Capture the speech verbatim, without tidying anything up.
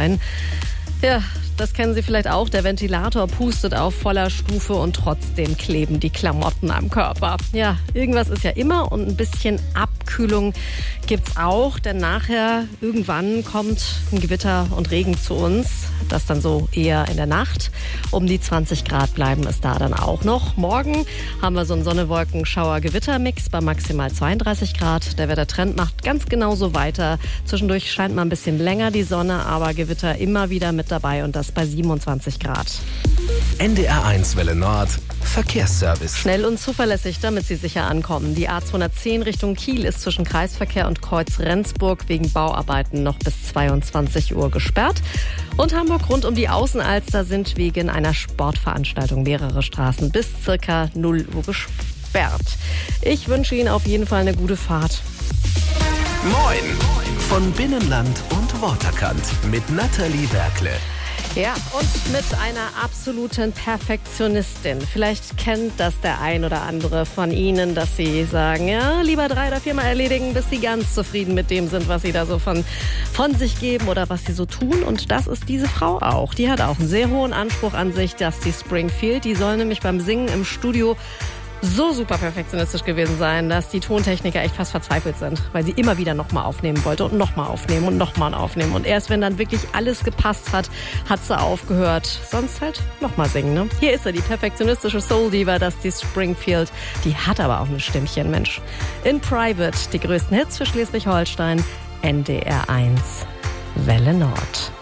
Schleswig-Holstein. Ja, das kennen Sie vielleicht auch. Der Ventilator pustet auf voller Stufe und trotzdem kleben die Klamotten am Körper. Ja, irgendwas ist ja immer und ein bisschen Abkühlung gibt's auch, denn nachher irgendwann kommt ein Gewitter und Regen zu uns. Das dann so eher in der Nacht. Um die zwanzig Grad bleiben es da dann auch noch. Morgen haben wir so einen Sonne-Wolken-Schauer-Gewitter-Mix bei maximal zweiunddreißig Grad. Der Wettertrend macht ganz genauso weiter. Zwischendurch scheint mal ein bisschen länger die Sonne, aber Gewitter immer wieder mit dabei und das bei siebenundzwanzig Grad. N D R eins Welle Nord Verkehrsservice. Schnell und zuverlässig, damit Sie sicher ankommen. Die A zweihundertzehn Richtung Kiel ist zwischen Kreisverkehr und Kreuz Rendsburg wegen Bauarbeiten noch bis zweiundzwanzig Uhr gesperrt. Und Hamburg rund um die Außenalster sind wegen einer Sportveranstaltung mehrere Straßen bis circa null Uhr gesperrt. Ich wünsche Ihnen auf jeden Fall eine gute Fahrt. Moin von Binnenland und Waterkant mit Nathalie Berkle. Ja, und mit einer absoluten Perfektionistin. Vielleicht kennt das der ein oder andere von Ihnen, dass Sie sagen, ja, lieber drei oder viermal erledigen, bis Sie ganz zufrieden mit dem sind, was Sie da so von, von sich geben oder was Sie so tun. Und das ist diese Frau auch. Die hat auch einen sehr hohen Anspruch an sich, Dusty Springfield. Die soll nämlich beim Singen im Studio so super perfektionistisch gewesen sein, dass die Tontechniker echt fast verzweifelt sind, weil sie immer wieder nochmal aufnehmen wollte und nochmal aufnehmen und nochmal aufnehmen. Und erst wenn dann wirklich alles gepasst hat, hat sie aufgehört. Sonst halt nochmal singen, ne? Hier ist sie, die perfektionistische Soul-Diva, Dusty Springfield. Die hat aber auch ein Stimmchen, Mensch. In Private, die größten Hits für Schleswig-Holstein, N D R eins, Welle Nord.